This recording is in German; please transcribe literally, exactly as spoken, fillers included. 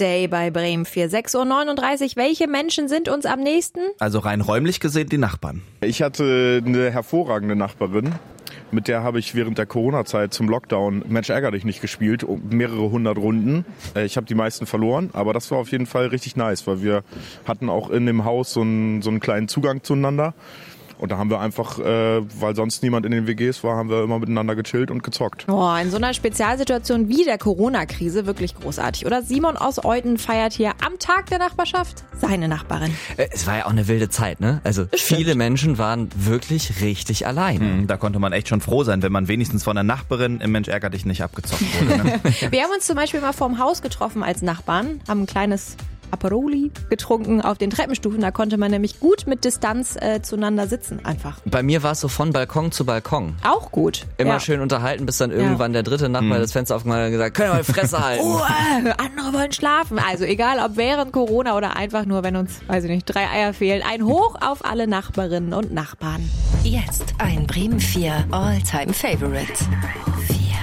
Update bei Bremen vier, sechs Uhr neununddreißig. Welche Menschen sind uns am nächsten? Also rein räumlich gesehen die Nachbarn. Ich hatte eine hervorragende Nachbarin. Mit der habe ich während der Corona-Zeit zum Lockdown Mensch ärger dich nicht gespielt, mehrere hundert Runden. Ich habe die meisten verloren, aber das war auf jeden Fall richtig nice, weil wir hatten auch in dem Haus so einen, so einen kleinen Zugang zueinander. Und da haben wir einfach, äh, weil sonst niemand in den W Gs war, haben wir immer miteinander gechillt und gezockt. Oh, in so einer Spezialsituation wie der Corona-Krise wirklich großartig, oder? Simon aus Euden feiert hier am Tag der Nachbarschaft seine Nachbarin. Es war ja auch eine wilde Zeit, ne? Also viele Menschen waren wirklich richtig allein. Hm, da konnte man echt schon froh sein, wenn man wenigstens von der Nachbarin im Mensch ärger dich nicht abgezockt wurde. Ne? Wir haben uns zum Beispiel mal vorm Haus getroffen als Nachbarn, haben ein kleines Aperoli getrunken auf den Treppenstufen. Da konnte man nämlich gut mit Distanz äh, zueinander sitzen einfach. Bei mir war es so von Balkon zu Balkon. Auch gut. Immer ja. schön unterhalten, bis dann irgendwann ja. der dritte Nachbar hm. das Fenster aufgemacht hat und gesagt, können wir mal Fresse halten. Oh, andere wollen schlafen. Also egal, ob während Corona oder einfach nur, wenn uns, weiß ich nicht, drei Eier fehlen. Ein Hoch auf alle Nachbarinnen und Nachbarn. Jetzt ein Bremen vier All-Time Favorite.